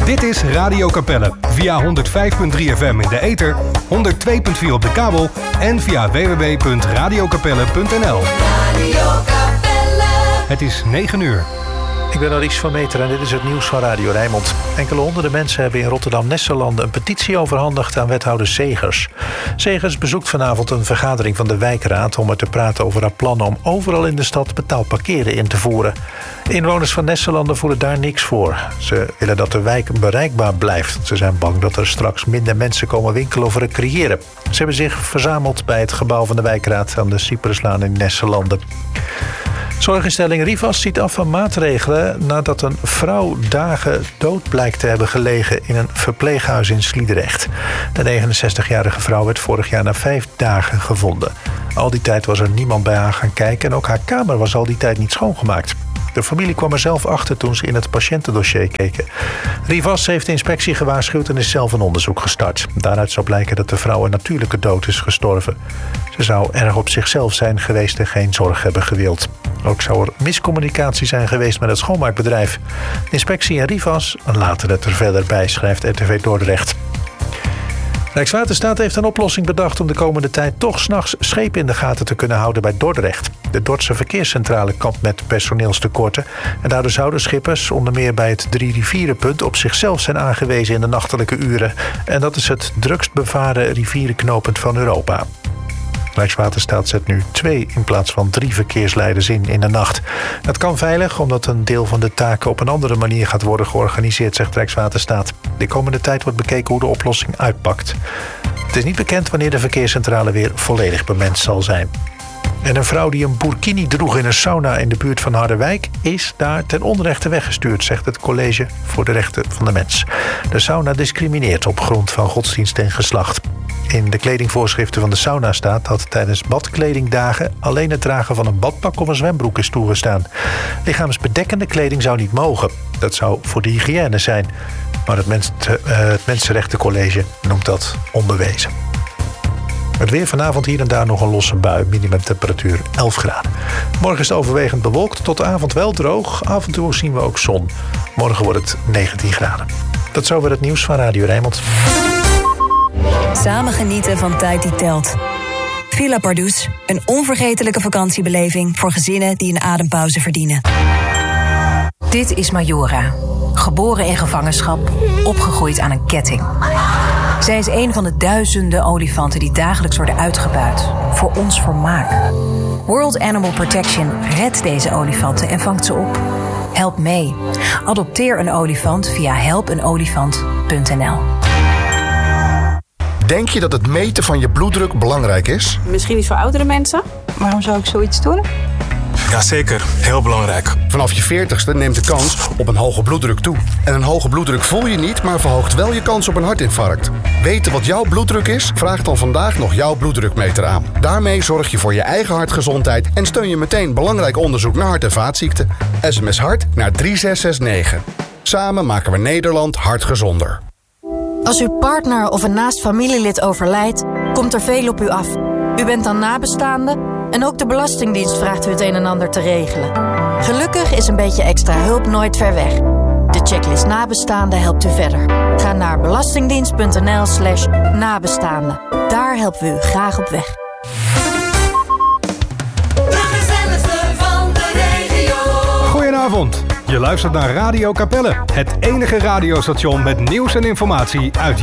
Dit is Radio Capelle via 105.3 FM in de ether, 102.4 op de kabel en via www.radiocapelle.nl. Radio Capelle. Het is 9 uur. Ik ben Aries van Meter en dit is het nieuws van Radio Rijnmond. Enkele honderden mensen hebben in Rotterdam-Nesselanden een petitie overhandigd aan wethouder Segers. Segers bezoekt vanavond een vergadering van de wijkraad om er te praten over haar plannen om overal in de stad betaald parkeren in te voeren. Inwoners van Nesselanden voelen daar niks voor. Ze willen dat de wijk bereikbaar blijft. Ze zijn bang dat er straks minder mensen komen winkelen of recreëren. Ze hebben zich verzameld bij het gebouw van de wijkraad aan de Cypruslaan in Nesselanden. Zorginstelling Rivas ziet af van maatregelen nadat een vrouw dagen dood blijkt te hebben gelegen in een verpleeghuis in Sliedrecht. De 69-jarige vrouw werd vorig jaar na 5 dagen gevonden. Al die tijd was er niemand bij haar gaan kijken en ook haar kamer was al die tijd niet schoongemaakt. De familie kwam er zelf achter toen ze in het patiëntendossier keken. Rivas heeft de inspectie gewaarschuwd en is zelf een onderzoek gestart. Daaruit zou blijken dat de vrouw een natuurlijke dood is gestorven. Ze zou erg op zichzelf zijn geweest en geen zorg hebben gewild. Ook zou er miscommunicatie zijn geweest met het schoonmaakbedrijf. De inspectie en Rivas laten het er verder bij, schrijft RTV Dordrecht. Rijkswaterstaat heeft een oplossing bedacht om de komende tijd toch 's nachts schepen in de gaten te kunnen houden bij Dordrecht. De Dordtse verkeerscentrale kampt met personeelstekorten en daardoor zouden schippers onder meer bij het 3 rivierenpunt op zichzelf zijn aangewezen in de nachtelijke uren. En dat is het drukst bevaren rivierenknooppunt van Europa. Rijkswaterstaat zet nu 2 in plaats van 3 verkeersleiders in de nacht. Dat kan veilig, omdat een deel van de taken op een andere manier gaat worden georganiseerd, zegt Rijkswaterstaat. De komende tijd wordt bekeken hoe de oplossing uitpakt. Het is niet bekend wanneer de verkeerscentrale weer volledig bemenst zal zijn. En een vrouw die een burkini droeg in een sauna in de buurt van Harderwijk is daar ten onrechte weggestuurd, zegt het College voor de Rechten van de Mens. De sauna discrimineert op grond van godsdienst en geslacht. In de kledingvoorschriften van de sauna staat dat tijdens badkledingdagen alleen het dragen van een badpak of een zwembroek is toegestaan. Lichaamsbedekkende kleding zou niet mogen. Dat zou voor de hygiëne zijn. Maar het Mensenrechtencollege noemt dat onbewezen. Het weer vanavond hier en daar nog een losse bui. Minimumtemperatuur 11 graden. Morgen is het overwegend bewolkt. Tot de avond wel droog. Af en toe zien we ook zon. Morgen wordt het 19 graden. Tot zover het nieuws van Radio Rijnmond. Samen genieten van tijd die telt. Villa Pardoes, een onvergetelijke vakantiebeleving voor gezinnen die een adempauze verdienen. Dit is Majora. Geboren in gevangenschap, opgegroeid aan een ketting. Zij is een van de duizenden olifanten die dagelijks worden uitgebuit. Voor ons vermaak. World Animal Protection redt deze olifanten en vangt ze op. Help mee. Adopteer een olifant via helpenolifant.nl. Denk je dat het meten van je bloeddruk belangrijk is? Misschien iets voor oudere mensen. Waarom zou ik zoiets doen? Jazeker, heel belangrijk. Vanaf je 40ste neemt de kans op een hoge bloeddruk toe. En een hoge bloeddruk voel je niet, maar verhoogt wel je kans op een hartinfarct. Weten wat jouw bloeddruk is? Vraag dan vandaag nog jouw bloeddrukmeter aan. Daarmee zorg je voor je eigen hartgezondheid en steun je meteen belangrijk onderzoek naar hart- en vaatziekten. SMS HART naar 3669. Samen maken we Nederland hartgezonder. Als uw partner of een naast familielid overlijdt, komt er veel op u af. U bent dan nabestaande en ook de Belastingdienst vraagt u het een en ander te regelen. Gelukkig is een beetje extra hulp nooit ver weg. De checklist nabestaande helpt u verder. Ga naar belastingdienst.nl/nabestaande. Daar helpen we u graag op weg. De gezelligste van de regio. Goedenavond. Je luistert naar Radio Capelle, het enige radiostation met nieuws en informatie uit